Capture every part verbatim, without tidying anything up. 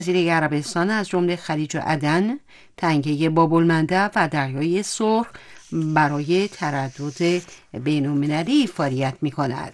جزیره عربستان از جمله خلیج عدن، تنگه باب‌المندب و دریای سرخ برای تردد بین‌المللی فعالیت می‌کند.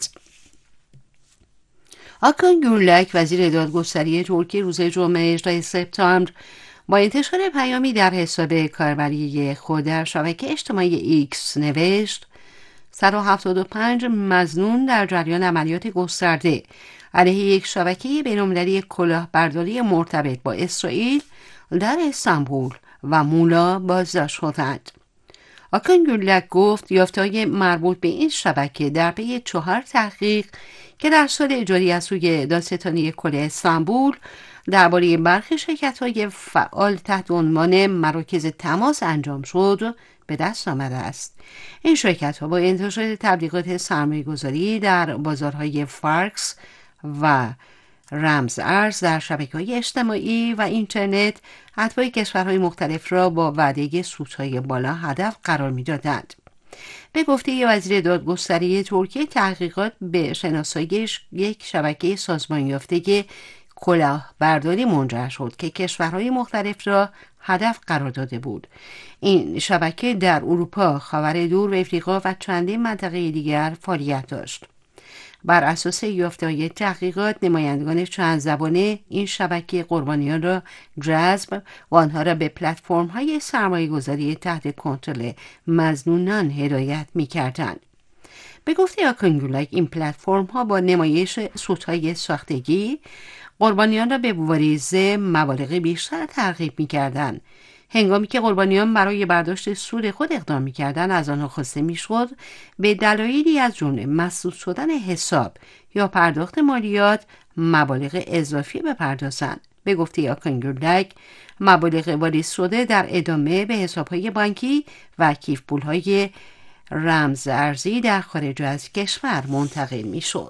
آکان گورلک وزیر دادگستری ترکیه روز جمعه هجدهم سپتامبر با انتشار پیامی در حساب کاربری خود در شبکه اجتماعی ایکس نوشت صد و هفتاد و پنج مظنون در جریان عملیات گسترده علیه یک شبکه بین‌المللی کلاهبرداری مرتبط با اسرائیل در استانبول و مولا بازداشت شدند. آکان گورلک گفت یافته‌های مربوط به این شبکه در پی چهار تحقیق که در سال جاری از سوی دادستانی کل استانبول درباره برخی شرکت‌های فعال تحت عنوان مراکز تماس انجام شد به دست آمده است. این شرکت‌ها با انتشار تبلیغات سرمایه‌گذاری در بازارهای فارکس و رمز ارز در شبکه‌های اجتماعی و اینترنت اتباع کشورهای مختلف را با وعده سودهای بالا هدف قرار می‌دادند. به گفته وزیر دادگستری ترکیه تحقیقات به شناسایی یک شبکه سازمان یافته کلاهبرداری منجر شد که کشورهای مختلف را هدف قرار داده بود. این شبکه در اروپا، خاور دور و افریقا و چندین منطقه دیگر فعالیت داشت. بر اساس یافته‌های تحقیقات نمایندگان چند زبانه این شبکه قربانیان را جذب و آنها را به پلتفرم‌های سرمایه‌گذاری تحت کنترل مظنونان هدایت می‌کردند. به گفته آکان گورلک این پلتفرم‌ها با نمایش سودهای ساختگی قربانیان را به مبارزه مبالغ بیشتر ترغیب می‌کردند. هنگامی که قربانیان برای برداشت سود خود اقدام می‌کردند از آنها خواسته می‌شد به دلایلی از جمله مسدود شدن حساب یا پرداخت مالیات مبالغ اضافی بپردازند. به گفته آکان گورلک مبالغ واریز شده در ادامه به حساب‌های بانکی و کیف پول‌های رمز ارزی در خارج از کشور منتقل می‌شد.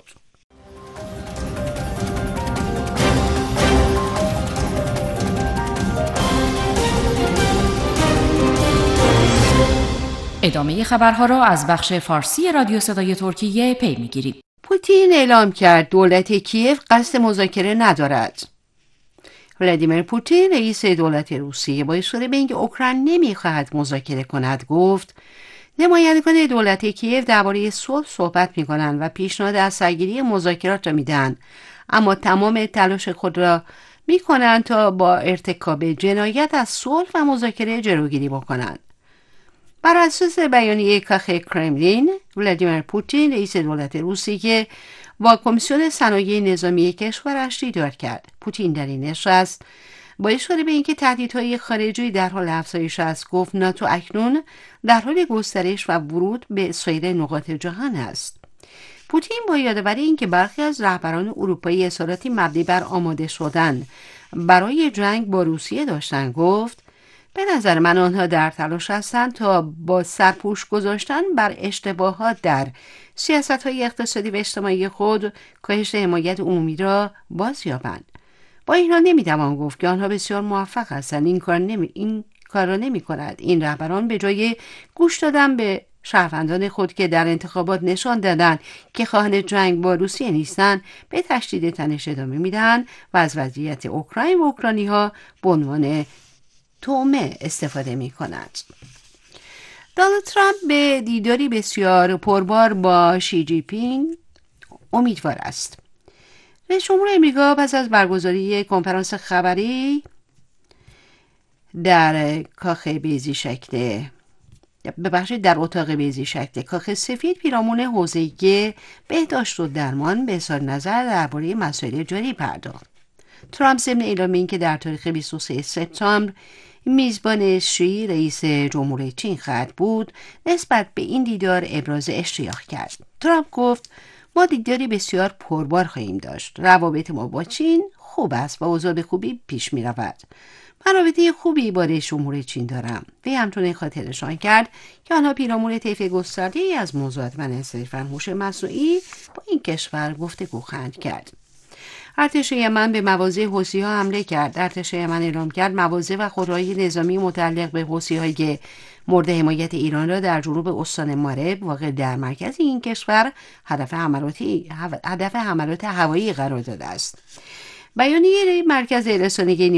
ادامه خبرها را از بخش فارسی رادیو صدای ترکیه پی می‌گیریم. پوتین اعلام کرد دولت کیف قصد مذاکره ندارد. ولادیمیر پوتین رئیس دولت روسیه با اشاره به اینکه اوکراین نمی‌خواهد مذاکره کند گفت نمایندگان دولت کیف درباره صلح صحبت می‌کنند و پیشنهاد از سرگیری مذاکرات را می‌دهند، اما تمام تلاش خود را می‌کنند تا با ارتکاب جنایت از صلح و مذاکره جلوگیری بکنند. بر اساس بیانیه کاخ کرملین، ولادیمیر پوتین رئیس دولت روسیه با کمیسیون صنایع نظامی کشورش دیدار کرد. پوتین در این نشست با اشاره به اینکه تهدیدهای خارجی در حال افزایش است گفت ناتو اکنون در حال گسترش و ورود به سایر نقاط جهان است. پوتین با یادآوری اینکه برخی از رهبران اروپایی اظهاراتی مبنی بر آماده شدن برای جنگ با روسیه داشتند گفت به نظر من آنها در تلاش هستند تا با سرپوش گذاشتن بر اشتباهات در سیاست‌های اقتصادی و اجتماعی خود کاهش حمایت عمومی را بازیابند. با این حال نمی‌توان گفت که آنها بسیار موفق هستند. این کار نمی این کار را نمی‌کند. این رهبران به جای گوش دادن به شهروندان خود که در انتخابات نشان دادند که خواهان جنگ با روسیه نیستند به تشدید تنش ادامه می‌دهند و از وضعیت اوکراین و اوکراینی‌ها به عنوان تومه استفاده می کند. دونالد ترامپ به دیداری بسیار پربار با شی جی پینگ امیدوار است. رئیس جمهور آمریکا پس از برگزاری کنفرانس خبری در کاخ بیضی شکل ببخشید در اتاق بیضی شکل کاخ سفید پیرامون حوزه بهداشت و درمان به اظهار نظر درباره مسائل جاری پرداخت. ترامپ ضمن اعلام اینکه در تاریخ بیست و سوم سپتامبر میزبان شی رئیس جمهور چین خواهد بود نسبت به این دیدار ابراز اشتیاق کرد. ترامپ گفت ما دیداری بسیار پربار خواهیم داشت. روابط ما با چین خوب است و اوضاع به خوبی پیش می رود. من رابطه خوبی با رئیس جمهور چین دارم. وی همچنین خاطرشان کرد که آنها پیرامون طیف گسترده‌ای از موضوعات منحصر بر هوش مصنوعی با این کشور گفتگو خواهند کرد. ارتش یمن به مواضع حوثی‌ها حمله کرد. ارتش یمن اعلام کرد مواضع و خودروهای نظامی متعلق به حوثی‌های مورد حمایت ایران را در جنوب استان مارب واقع در مرکز این کشور هدف حملاتی هدف حملات هوایی قرار داده است. بیانیه مرکز رسانه‌ای